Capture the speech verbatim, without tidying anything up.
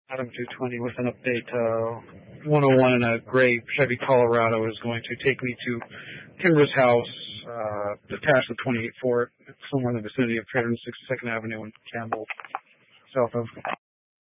Adam two twenty with an update. Uh, one oh one in a gray Chevy Colorado is going to take me to Kimber's house, uh, attached with twenty-eight Ford, somewhere in the vicinity of three hundred sixty-second Avenue in Campbell, south of